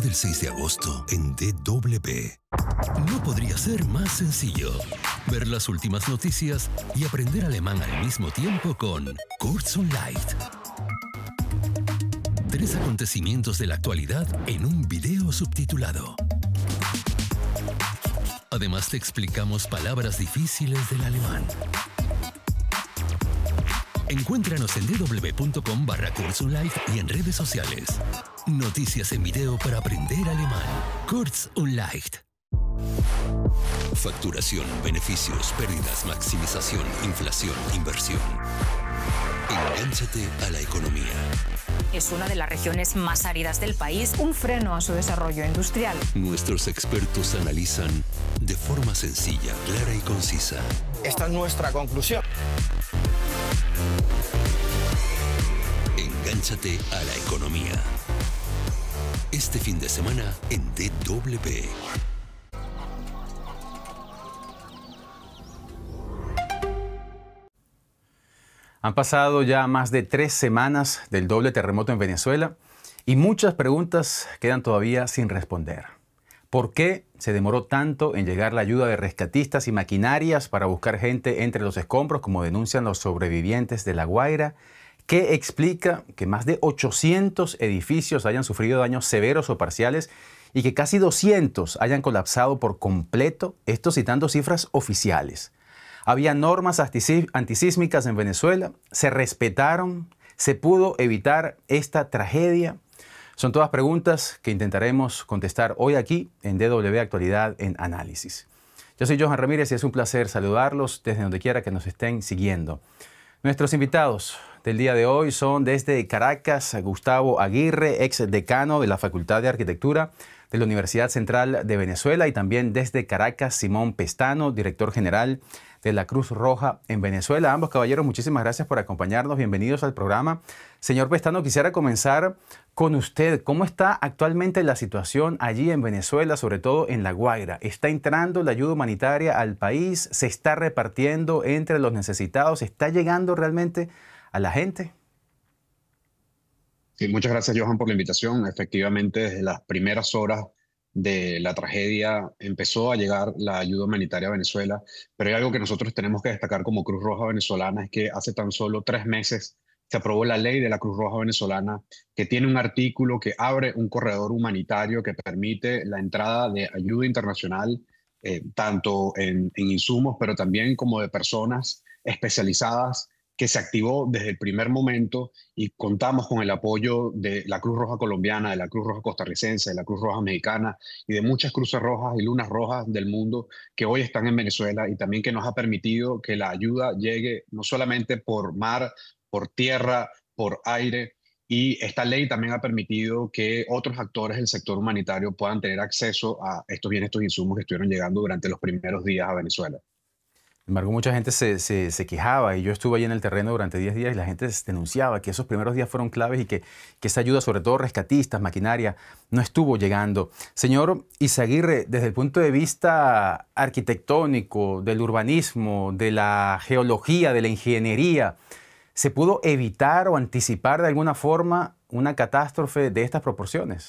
del 6 de agosto en DW. No podría ser más sencillo. Ver las últimas noticias y aprender alemán al mismo tiempo con Kurz und Leicht. 3 acontecimientos de la actualidad en un video subtitulado. Además te explicamos palabras difíciles del alemán. Encuéntranos en www.com/Kurz und Leicht y en redes sociales. Noticias en video para aprender alemán. Kurz und Leicht. Facturación, beneficios, pérdidas, maximización, inflación, inversión. Engánchate a la economía. Es una de las regiones más áridas del país. Un freno a su desarrollo industrial. Nuestros expertos analizan de forma sencilla, clara y concisa. Esta es nuestra conclusión. Engánchate a la economía. Este fin de semana en DW. Han pasado ya más de 3 semanas del doble terremoto en Venezuela y muchas preguntas quedan todavía sin responder. ¿Por qué se demoró tanto en llegar la ayuda de rescatistas y maquinarias para buscar gente entre los escombros, como denuncian los sobrevivientes de La Guaira? ¿Qué explica que más de 800 edificios hayan sufrido daños severos o parciales y que casi 200 hayan colapsado por completo? Esto citando cifras oficiales. Había normas antisísmicas en Venezuela, se respetaron, se pudo evitar esta tragedia. Son todas preguntas que intentaremos contestar hoy aquí en DW Actualidad en Análisis. Yo soy Johan Ramírez y es un placer saludarlos desde donde quiera que nos estén siguiendo. Nuestros invitados del día de hoy son desde Caracas, Gustavo Aguirre, ex decano de la Facultad de Arquitectura de la Universidad Central de Venezuela, y también desde Caracas, Simón Pestano, director general de la Cruz Roja en Venezuela. Ambos caballeros, muchísimas gracias por acompañarnos. Bienvenidos al programa. Señor Pestano, quisiera comenzar con usted. ¿Cómo está actualmente la situación allí en Venezuela, sobre todo en La Guaira? ¿Está entrando la ayuda humanitaria al país? ¿Se está repartiendo entre los necesitados? ¿Está llegando realmente a la gente? Sí, muchas gracias, Johan, por la invitación. Efectivamente, desde las primeras horas de la tragedia empezó a llegar la ayuda humanitaria a Venezuela, pero hay algo que nosotros tenemos que destacar como Cruz Roja Venezolana, es que hace tan solo 3 meses se aprobó la ley de la Cruz Roja Venezolana, que tiene un artículo que abre un corredor humanitario que permite la entrada de ayuda internacional, tanto en insumos, pero también como de personas especializadas, que se activó desde el primer momento, y contamos con el apoyo de la Cruz Roja colombiana, de la Cruz Roja costarricense, de la Cruz Roja mexicana y de muchas cruces rojas y lunas rojas del mundo que hoy están en Venezuela, y también que nos ha permitido que la ayuda llegue no solamente por mar, por tierra, por aire. Y esta ley también ha permitido que otros actores del sector humanitario puedan tener acceso a estos bienes, estos insumos que estuvieron llegando durante los primeros días a Venezuela. Sin embargo, mucha gente se quejaba, y yo estuve allí en el terreno durante 10 días y la gente denunciaba que esos primeros días fueron claves y que esa ayuda, sobre todo rescatistas, maquinaria, no estuvo llegando. Señor Izaguirre, desde el punto de vista arquitectónico, del urbanismo, de la geología, de la ingeniería, ¿se pudo evitar o anticipar de alguna forma una catástrofe de estas proporciones?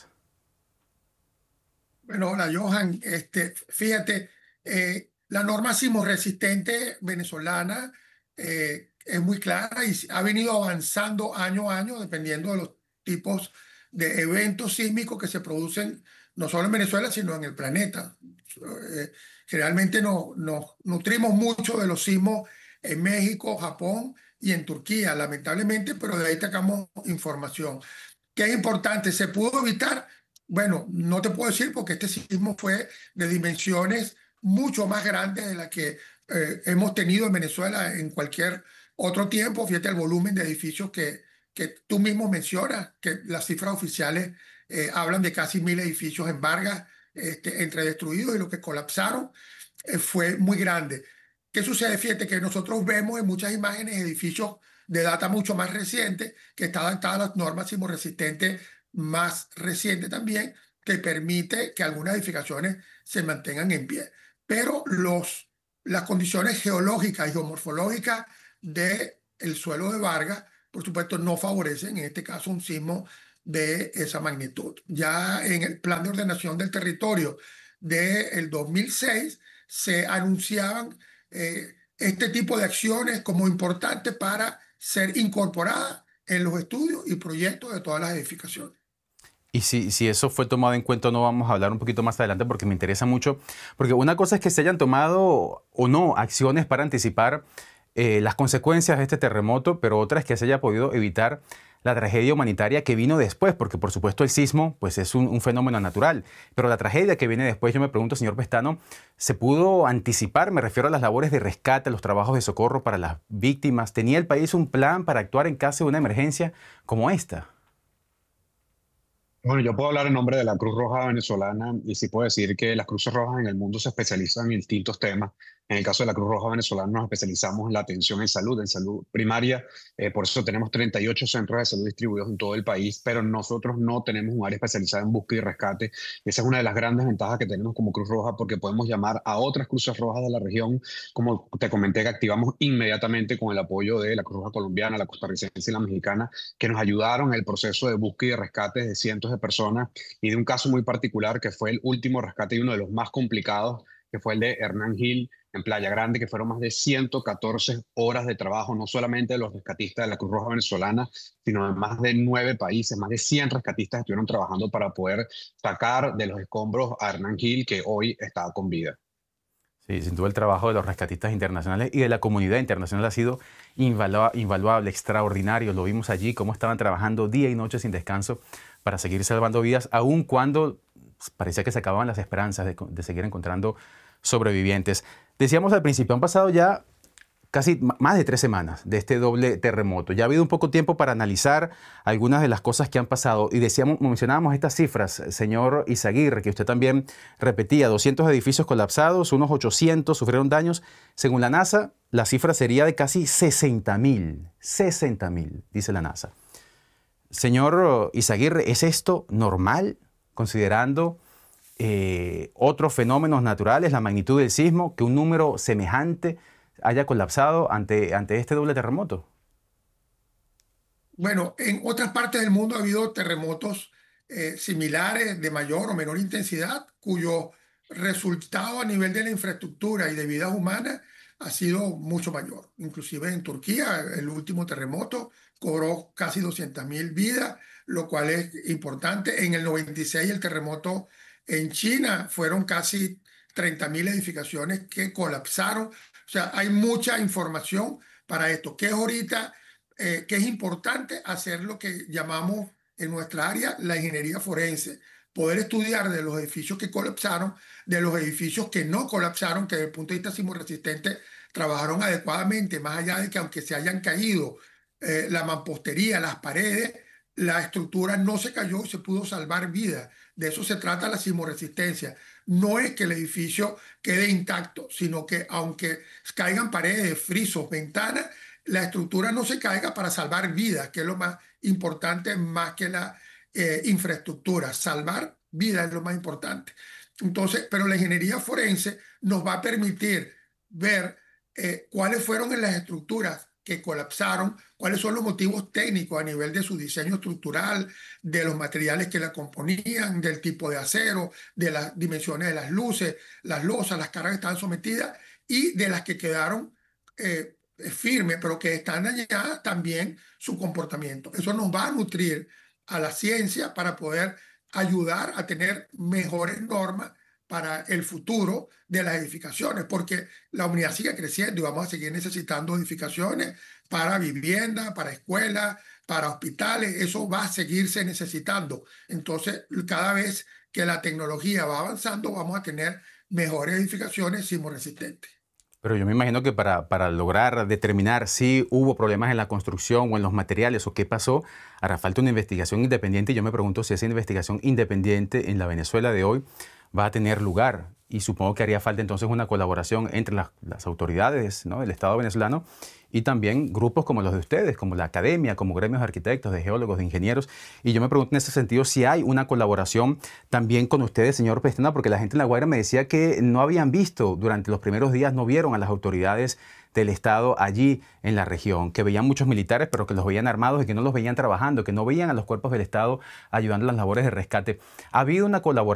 Bueno, hola Johan, fíjate, la norma sismorresistente venezolana es muy clara y ha venido avanzando año a año dependiendo de los tipos de eventos sísmicos que se producen no solo en Venezuela, sino en el planeta. Generalmente nos nutrimos mucho de los sismos en México, Japón y en Turquía, lamentablemente, pero de ahí sacamos información. ¿Qué es importante? ¿Se pudo evitar? Bueno, no te puedo decir porque este sismo fue de dimensiones mucho más grandes de las que hemos tenido en Venezuela en cualquier otro tiempo. Fíjate el volumen de edificios que tú mismo mencionas, que las cifras oficiales hablan de casi 1000 edificios en Vargas, entre destruidos y los que colapsaron, fue muy grande. ¿Qué sucede? Fíjate que nosotros vemos en muchas imágenes edificios de data mucho más reciente, que está adaptada a las normas sismorresistentes más recientes también, que permite que algunas edificaciones se mantengan en pie. Pero las condiciones geológicas y geomorfológicas del suelo de Vargas, por supuesto, no favorecen, en este caso, un sismo de esa magnitud. Ya en el Plan de Ordenación del Territorio del 2006 se anunciaban este tipo de acciones como importantes para ser incorporadas en los estudios y proyectos de todas las edificaciones. Y si eso fue tomado en cuenta, no vamos a hablar un poquito más adelante porque me interesa mucho. Porque una cosa es que se hayan tomado o no acciones para anticipar las consecuencias de este terremoto, pero otra es que se haya podido evitar la tragedia humanitaria que vino después, porque por supuesto el sismo pues es un fenómeno natural, pero la tragedia que viene después, yo me pregunto, señor Pestano, ¿se pudo anticipar? Me refiero a las labores de rescate, a los trabajos de socorro para las víctimas. ¿Tenía el país un plan para actuar en caso de una emergencia como esta? Bueno, yo puedo hablar en nombre de la Cruz Roja venezolana y sí puedo decir que las Cruces Rojas en el mundo se especializan en distintos temas. En el caso de la Cruz Roja venezolana nos especializamos en la atención en salud primaria. Por eso tenemos 38 centros de salud distribuidos en todo el país, pero nosotros no tenemos un área especializada en búsqueda y rescate. Esa es una de las grandes ventajas que tenemos como Cruz Roja, porque podemos llamar a otras Cruces Rojas de la región, como te comenté, que activamos inmediatamente con el apoyo de la Cruz Roja colombiana, la costarricense y la mexicana, que nos ayudaron en el proceso de búsqueda y rescate de cientos de personas y de un caso muy particular que fue el último rescate y uno de los más complicados, que fue el de Hernán Gil en Playa Grande, que fueron más de 114 horas de trabajo, no solamente de los rescatistas de la Cruz Roja venezolana, sino de más de 9 países, más de 100 rescatistas estuvieron trabajando para poder sacar de los escombros a Hernán Gil, que hoy está con vida. Sí, sin duda el trabajo de los rescatistas internacionales y de la comunidad internacional ha sido invaluable, extraordinario. Lo vimos allí, cómo estaban trabajando día y noche sin descanso para seguir salvando vidas, aun cuando parecía que se acababan las esperanzas de seguir encontrando sobrevivientes. Decíamos al principio, han pasado ya casi más de 3 semanas de este doble terremoto. Ya ha habido un poco tiempo para analizar algunas de las cosas que han pasado. Y mencionábamos estas cifras, señor Izaguirre, que usted también repetía, 200 edificios colapsados, unos 800 sufrieron daños. Según la NASA, la cifra sería de casi 60.000. 60.000, dice la NASA. Señor Izaguirre, ¿es esto normal, considerando otros fenómenos naturales, la magnitud del sismo, que un número semejante haya colapsado ante este doble terremoto? Bueno, en otras partes del mundo ha habido terremotos similares de mayor o menor intensidad, cuyo resultado a nivel de la infraestructura y de vidas humanas ha sido mucho mayor. Inclusive en Turquía, el último terremoto cobró casi 200.000 vidas, lo cual es importante. En el 96, el terremoto en China, fueron casi 30.000 edificaciones que colapsaron. O sea, hay mucha información para esto, que es ahorita, que es importante hacer lo que llamamos en nuestra área la ingeniería forense, poder estudiar de los edificios que colapsaron, de los edificios que no colapsaron, que desde el punto de vista sismorresistente trabajaron adecuadamente, más allá de que aunque se hayan caído la mampostería, las paredes, la estructura no se cayó y se pudo salvar vidas. De eso se trata la sismorresistencia. No es que el edificio quede intacto, sino que aunque caigan paredes, frisos, ventanas, la estructura no se caiga para salvar vidas, que es lo más importante, más que la infraestructura. Salvar vidas es lo más importante. Entonces, pero la ingeniería forense nos va a permitir ver cuáles fueron en las estructuras que colapsaron, cuáles son los motivos técnicos a nivel de su diseño estructural, de los materiales que la componían, del tipo de acero, de las dimensiones de las luces, las losas, las cargas que estaban sometidas y de las que quedaron firmes, pero que están dañadas también su comportamiento. Eso nos va a nutrir a la ciencia para poder ayudar a tener mejores normas para el futuro de las edificaciones, porque la humanidad sigue creciendo y vamos a seguir necesitando edificaciones para vivienda, para escuelas, para hospitales. Eso va a seguirse necesitando. Entonces, cada vez que la tecnología va avanzando, vamos a tener mejores edificaciones sismorresistentes. Pero yo me imagino que para lograr determinar si hubo problemas en la construcción o en los materiales o qué pasó, hará falta una investigación independiente. Y yo me pregunto si esa investigación independiente en la Venezuela de hoy va a tener lugar. Y supongo que haría falta entonces una colaboración entre las autoridades, ¿no?, del Estado venezolano y también grupos como los de ustedes, como la academia, como gremios de arquitectos, de geólogos, de ingenieros. Y yo me pregunto en ese sentido si hay una colaboración también con ustedes, señor Pestana, porque la gente en La Guaira me decía que no habían visto, durante los primeros días no vieron a las autoridades del Estado allí en la región, que veían muchos militares, pero que los veían armados y que no los veían trabajando, que no veían a los cuerpos del Estado ayudando en las labores de rescate. Ha habido una colaboración